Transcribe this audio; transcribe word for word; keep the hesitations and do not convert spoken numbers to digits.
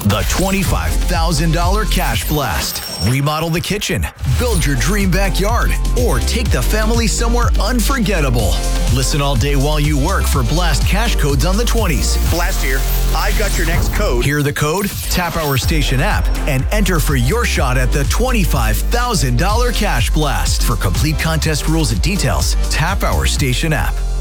The twenty-five thousand dollars Cash Blast. Remodel the kitchen, build your dream backyard, or take the family somewhere unforgettable. Listen all day while you work for Blast cash codes on the twenties. Blast here. I've got your next code. Hear the code? Tap our station app and enter for your shot at the twenty-five thousand dollars Cash Blast. For complete contest rules and details, tap our station app.